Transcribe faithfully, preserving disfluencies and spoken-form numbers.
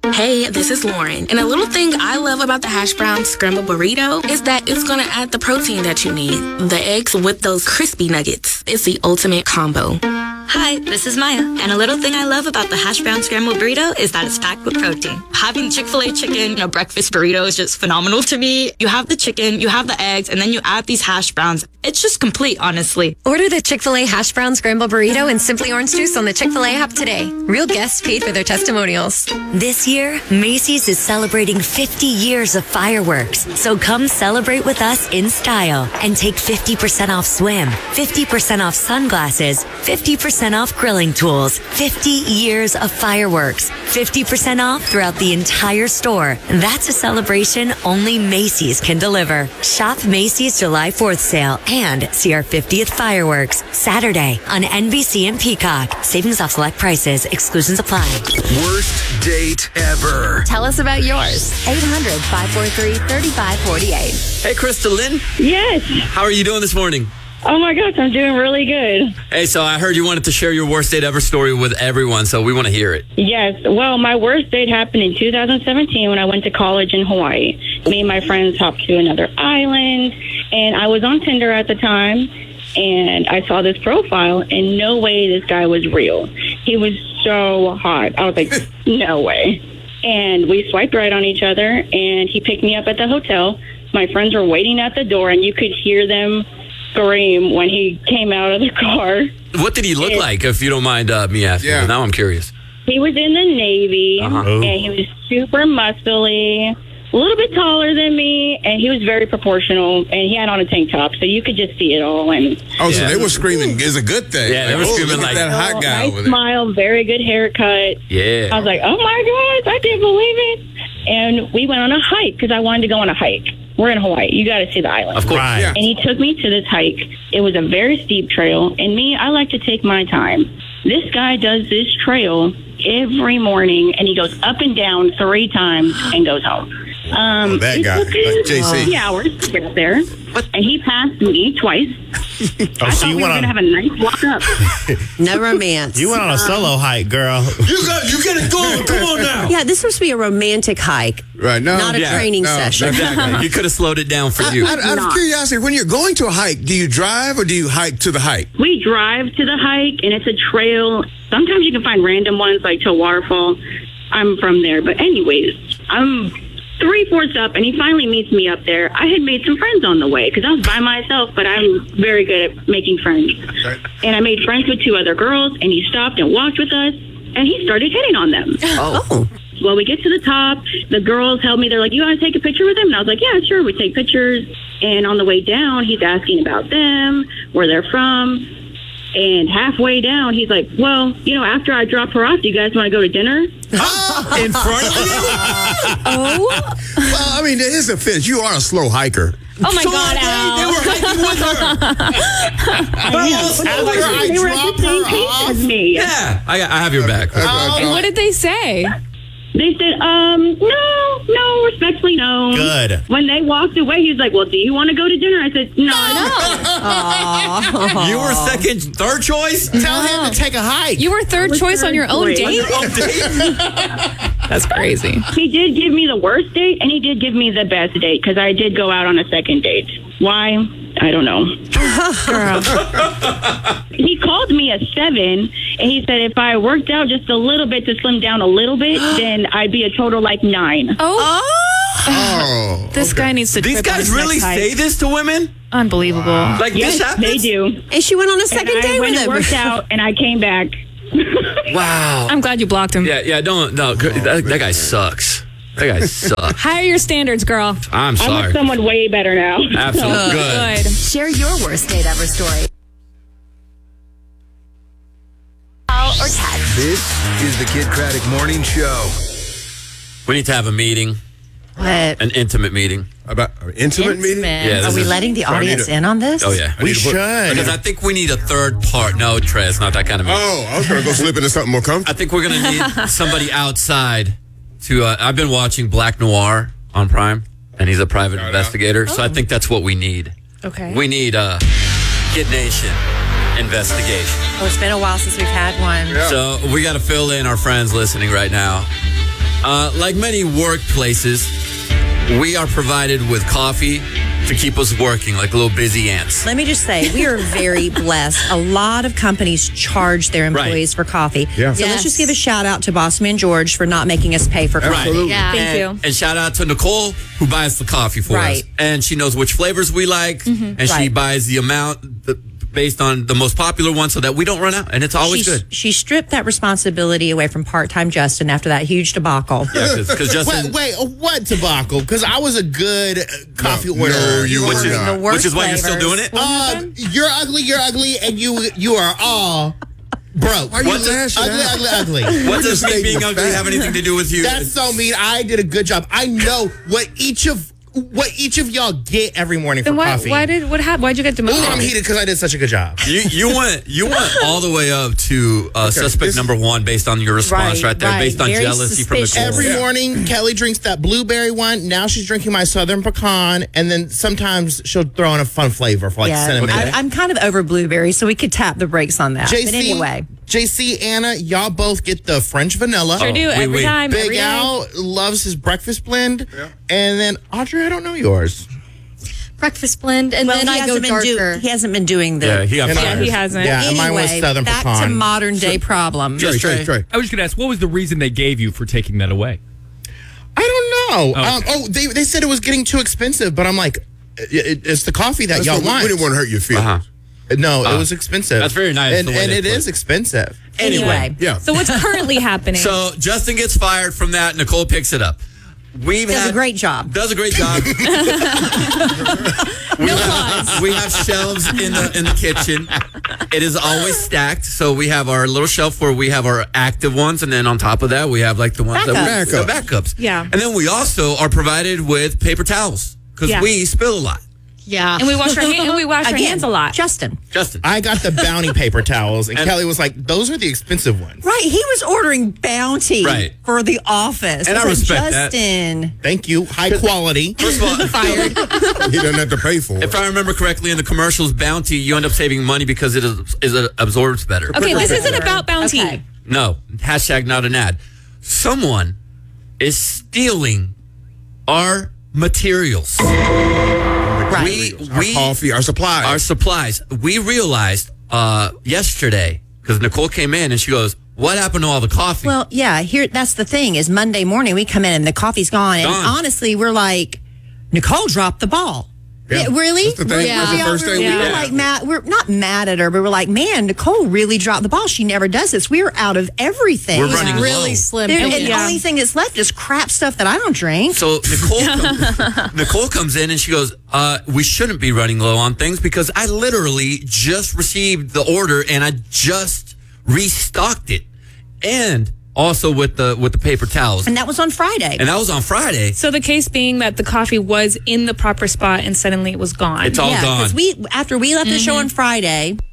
Hey, this is Lauren. And a little thing I love about the hash brown scrambled burrito is that it's going to add the protein that you need. The eggs with those crispy nuggets. It's the ultimate combo. Hi, this is Maya. And a little thing I love about the hash brown scrambled burrito is that it's packed with protein. Having Chick-fil-A chicken in a breakfast burrito is just phenomenal to me. You have the chicken, you have the eggs, and then you add these hash browns. It's just complete, honestly. Order the Chick-fil-A hash brown scrambled burrito and Simply Orange Juice on the Chick-fil-A app today. Real guests paid for their testimonials. This year, Macy's is celebrating fifty years of fireworks. So come celebrate with us in style and take fifty percent off swim, fifty percent off sunglasses, fifty percent off grilling tools, fifty years of fireworks, fifty percent off throughout the entire store. That's a celebration only Macy's can deliver. Shop Macy's July fourth sale and see our fiftieth fireworks Saturday on N B C and Peacock. Savings off select prices. Exclusions apply. Worst date ever. Tell us about yours. eight hundred, five four three, three five four eight. Hey, Crystal Lynn. Yes. How are you doing this morning? Oh my gosh, I'm doing really good. Hey, so I heard you wanted to share your worst date ever story with everyone, so we want to hear it. Yes. Well, my worst date happened in two thousand seventeen when I went to college in Hawaii. Me and my friends hopped to another island, and I was on Tinder at the time, and I saw this profile, and no way this guy was real. He was so hot. I was like, no way. And we swiped right on each other, and he picked me up at the hotel. My friends were waiting at the door, and you could hear them scream when he came out of the car. What did he look and, like, if you don't mind uh, me asking? Yeah. Now I'm curious. He was in the Navy, uh-huh. and he was super muscly, a little bit taller than me, and he was very proportional, and he had on a tank top, so you could just see it all. And oh, yeah. So they were screaming, it's a good thing. Yeah, they were like, screaming oh, like that hot oh, guy nice over there. Smile, very good haircut. Yeah. I was like, oh my gosh, I can't believe it. And we went on a hike, because I wanted to go on a hike. We're in Hawaii. You got to see the island. Of course. Right. Yeah. And he took me to this hike. It was a very steep trail. And me, I like to take my time. This guy does this trail every morning, and he goes up and down three times and goes home. Um, oh, that it guy, took like J C. three hours to get up there. And he passed me twice. oh, I so thought you we were went going to on... have a nice walk up. No romance. You went on a solo hike, girl. You got, you get it going. Come on now. Yeah, this was supposed to be a romantic hike. Right. No, not a yeah, training no, session. Exactly. You could have slowed it down for you. Out, out of curiosity, when you're going to a hike, do you drive or do you hike to the hike? We drive to the hike, and it's a trail. Sometimes you can find random ones, like to a waterfall. I'm from there. But anyways, I'm three-fourths up, and he finally meets me up there. I had made some friends on the way, because I was by myself, but I'm very good at making friends. Right. And I made friends with two other girls, and he stopped and walked with us, and he started hitting on them. Oh. Well, we get to the top. The girls held me. They're like, you want to take a picture with him? And I was like, yeah, sure. We take pictures. And on the way down, he's asking about them, where they're from. And halfway down, he's like, well, you know, after I drop her off, do you guys want to go to dinner? In front of you? Oh. Well, I mean, there is a fence. You are a slow hiker. Oh, my So God, they, Al. they were hiking with her. Yes, after they were, I they were at drop the same her pace off? as me. Yeah, I, I have your back. And what did they say? They said, um, no, no, respectfully, no. Good. When they walked away, he was like, well, do you want to go to dinner? I said, no. Oh. You were second, third choice? Tell him to take a hike. You were third choice on your own choice. date? Oh, date? That's crazy. He did give me the worst date, and he did give me the best date, because I did go out on a second date. Why? I don't know. He called me a seven, and he said if I worked out just a little bit to slim down a little bit, then I'd be a total like nine. Oh. Oh. This okay. guy needs to These trip on guys his really next hike. say this to women? Unbelievable. Like Yes, this happens? they do. And she went on a second and I date went with and him. worked out, and I came back. Wow. I'm glad you blocked him. Yeah, yeah, don't, no, that, that guy sucks. That guy sucks. Higher your standards, girl. I'm I'm sorry. with someone way better now. Absolutely. Good. Good. Share your worst date ever story. Call or text. This is the Kid Craddock Morning Show. We need to have a meeting, What? an intimate meeting. About an intimate, meeting? Yeah, Are this we is- letting the So I need audience a- in on this? Oh, yeah. I We need to put- should. Because I think we need a third part. No, Trey, it's not that kind of meeting. Oh, I was going to go slip into something more I comfortable. think we're going to need somebody outside to, uh, I've been watching Black Noir on Prime, and he's a private Shout out. investigator, so I think that's what we need. Okay. We need a Kid Nation investigation. Oh, it's been a while since we've had one. Yeah. So we got to fill in our friends listening right now. Uh, like many workplaces, we are provided with coffee to keep us working like little busy ants. Let me just say, we are very blessed. A lot of companies charge their employees Right. for coffee. Yeah. So Yes. let's just give a shout out to Bossman George for not making us pay for coffee. Absolutely. Yeah. Thank and, you. And shout out to Nicole, who buys the coffee for Right. us. And she knows which flavors we like, and she Right. buys the amount th- based on the most popular one so that we don't run out. And it's always She, good. she stripped that responsibility away from part-time Justin after that huge debacle. Yeah, because Justin, Wait, wait, what debacle? Because I was a good uh, coffee No, order. no, you which were is, not. The worst which is why you're still flavors. doing it. Uh, you're ugly, you're ugly, and you you are all broke. Why are you What's it- lashing ugly, out? ugly, ugly. What does me stating being the ugly fact. have anything to do with you? That's so mean. I did a good job. I know what each of what each of y'all get every morning for Then why, coffee. why did what happened? Why'd you get Ooh, demoted? I'm heated because I did such a good job. You you went you went all the way up to uh, suspect this- number one based on your response Right, right, there, right. based on Very jealousy from suspicious. Nicole. Every morning, Kelly drinks that blueberry one. Now she's drinking my southern pecan, and then sometimes she'll throw in a fun flavor for like Yeah, cinnamon. I, I'm kind of over blueberry, so we could tap the brakes on that. J C, But anyway, J C, Anna, y'all both get the French vanilla. Sure do wait, every wait. time. Big every day. Al loves his breakfast blend, and then Audrey, I don't know yours. Breakfast blend, and well, then he I go hasn't been do- darker. he hasn't been doing the. Yeah, he got And fired. Yeah, he hasn't. Yeah, and mine was Anyway, southern back pecan. to modern day problems. Trey, Trey, Trey. I was just going to ask, what was the reason they gave you for taking that away? I don't know. Oh. Um, oh, they they said it was getting too expensive, but I'm like, it, it's the coffee that That's y'all what- we- want. we didn't want to hurt your feelings. Uh-huh. No, Uh, it was expensive. that's very nice and, the way and they it put is it. expensive. Anyway, Yeah. So what's currently happening? so Justin gets fired from that. Nicole picks it up. We've Does had, a great job. Does a great job. we, have, we have shelves in the in the kitchen. It is always stacked. So we have our little shelf where we have our active ones, and then on top of that, we have like the ones that we, Backups. the backups. Yeah. And then we also are provided with paper towels because Yeah. we spill a lot. Yeah, and we wash our hand, and we wash our Again, hands a lot. Justin. Justin, I got the Bounty paper towels, and, And- Kelly was like, "Those are the expensive ones." Right, he was ordering Bounty Right. for the office. And I was like, respect that. Justin. Thank you. High quality. first of all, Fired. He doesn't have to pay for it. if I remember correctly, in the commercials, Bounty, you end up saving money because it is, is it absorbs better. Okay, this isn't about Bounty. Okay. No, hashtag not an ad. Someone is stealing our materials. Right. We, Our we, coffee, our supplies. our supplies. We realized uh, yesterday because Nicole came in and she goes, "What happened to all the coffee?" Well, yeah, here that's the thing is Monday morning we come in and the coffee's gone. And Gone. honestly, we're like, Nicole dropped the ball. Yeah. Yeah, really? That's the thing. Yeah. That's the first we're, thing we we were did. like mad. We're not mad at her, but we're like, man, Nicole really dropped the ball. She never does this. We're out of everything. We're running low. really slim. There- pickings. and the only thing that's left is crap stuff that I don't drink. So Nicole, com- Nicole comes in and she goes, uh, "We shouldn't be running low on things because I literally just received the order and I just restocked it, and also with the with the paper towels, And that was on Friday. and that was on Friday. So the case being that the coffee was in the proper spot and suddenly it was gone. It's all yeah, gone. because we after we left the show on Friday,